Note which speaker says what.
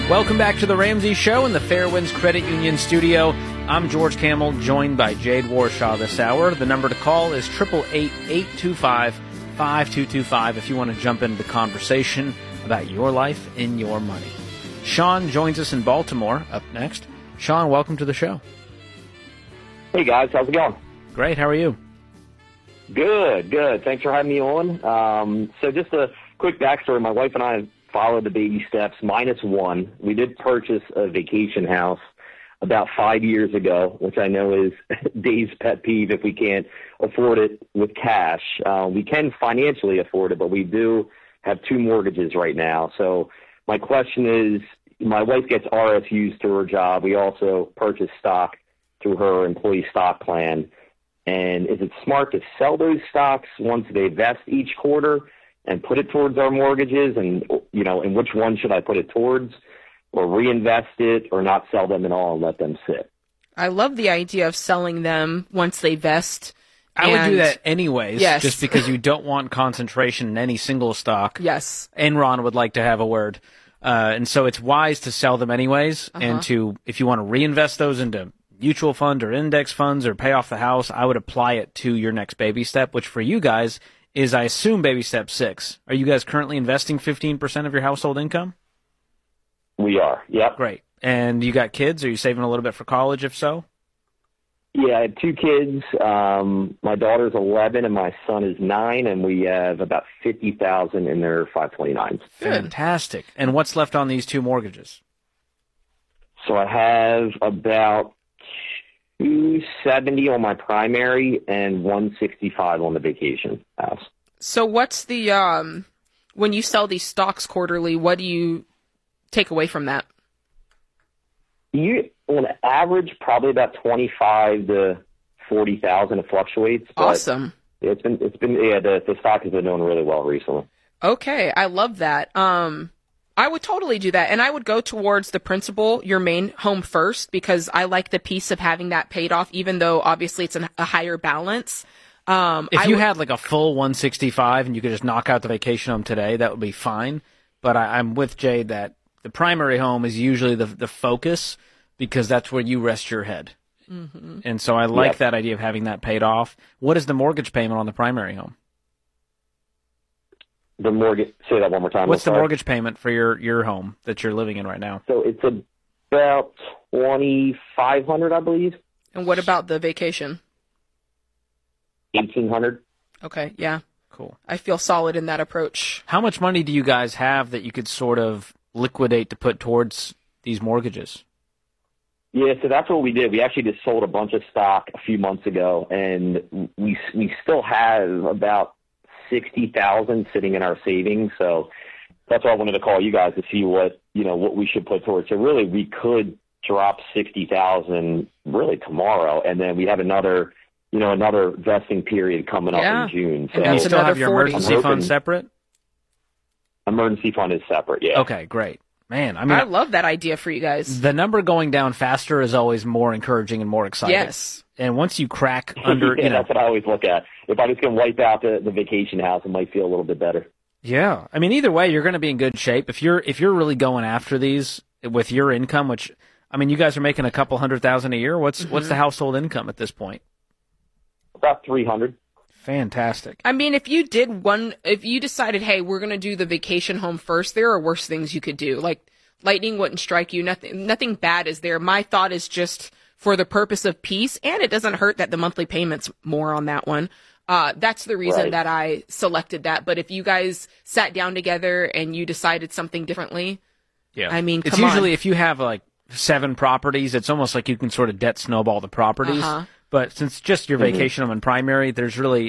Speaker 1: Welcome back to the Ramsey Show in the Fairwinds Credit Union studio. I'm George Camel, joined by Jade Warshaw this hour. The number to call is 888-825-5225 if you want to jump into the conversation about your life and your money. Sean joins us in Baltimore up next. Sean, welcome to the show.
Speaker 2: Hey, guys. How's it going?
Speaker 1: Great. How are you?
Speaker 2: Good. Thanks for having me on. So just a quick backstory. My wife and I have followed the baby steps minus one. We did purchase a vacation house about 5 years ago, which I know is Dave's pet peeve if we can't afford it with cash. We can financially afford it, but we do have two mortgages right now. So my question is, my wife gets RSUs through her job. We also purchase stock through her employee stock plan. And is it smart to sell those stocks once they vest each quarter and put it towards our mortgages? And, and which one should I put it towards, or reinvest it, or not sell them at all and let them sit?
Speaker 3: I love the idea of selling them once they vest.
Speaker 1: I would do that anyways,
Speaker 3: yes.
Speaker 1: Just because you don't want concentration in any single stock.
Speaker 3: Yes.
Speaker 1: Enron would like to have a word. And so it's wise to sell them anyways, and if you want to reinvest those into mutual fund or index funds or pay off the house, I would apply it to your next baby step, which for you guys is, I assume, baby step 6. Are you guys currently investing 15% of your household income?
Speaker 2: We are, yep.
Speaker 1: Great. And you got kids? Are you saving a little bit for college, if so?
Speaker 2: Yeah, I have two kids. My daughter's 11 and my son is 9, and we have about $50,000 in their 529s.
Speaker 1: Fantastic. And what's left on these two mortgages?
Speaker 2: So I have about $270 on my primary and $165 on the vacation house.
Speaker 3: So what's the when you sell these stocks quarterly, what do you take away from that?
Speaker 2: On average, probably about 25 to 40,000. It fluctuates.
Speaker 3: Awesome.
Speaker 2: It's been the stock has been doing really well recently.
Speaker 3: Okay, I love that. I would totally do that, and I would go towards the principal, your main home first, because I like the piece of having that paid off, even though obviously it's a higher balance.
Speaker 1: If you had like a full 165 and you could just knock out the vacation home today, that would be fine. But I'm with Jade that the primary home is usually the focus, because that's where you rest your head. Mm-hmm. And so I like that idea of having that paid off. What is the mortgage payment on the primary home?
Speaker 2: The mortgage. Say that one more time.
Speaker 1: What's the mortgage payment for your home that you're living in right now?
Speaker 2: So it's about $2,500, I believe.
Speaker 3: And what about the vacation?
Speaker 2: $1,800.
Speaker 3: Okay, yeah.
Speaker 1: Cool.
Speaker 3: I feel solid in that approach.
Speaker 1: How much money do you guys have that you could sort of liquidate to put towards these mortgages?
Speaker 2: Yeah, so that's what we did. We actually just sold a bunch of stock a few months ago, and we still have about $60,000 sitting in our savings. So that's why I wanted to call you guys to see what we should put towards. So really, we could drop $60,000 really tomorrow, and then we have another vesting period coming up in June. So
Speaker 1: and you still have your emergency fund separate?
Speaker 2: Emergency fund is separate, yeah.
Speaker 1: Okay, great. Man, I
Speaker 3: love that idea for you guys.
Speaker 1: The number going down faster is always more encouraging and more exciting.
Speaker 3: Yes.
Speaker 1: And once you crack under,
Speaker 2: that's what I always look at. If I just can wipe out the vacation house, it might feel a little bit better.
Speaker 1: Yeah. I mean, either way, you're going to be in good shape. If you're really going after these with your income, which, I mean, you guys are making a couple $100,000 a year. What's the household income at this point?
Speaker 2: About $300.
Speaker 1: Fantastic.
Speaker 3: I mean, if you decided, hey, we're going to do the vacation home first, there are worse things you could do. Like, lightning wouldn't strike you. Nothing bad is there. My thought is just for the purpose of peace, and it doesn't hurt that the monthly payment's more on that one. That's the reason that I selected that. But if you guys sat down together and you decided something differently, I mean,
Speaker 1: it's usually if you have like 7 properties, it's almost like you can sort of debt snowball the properties. But since just your vacation home and primary, there's really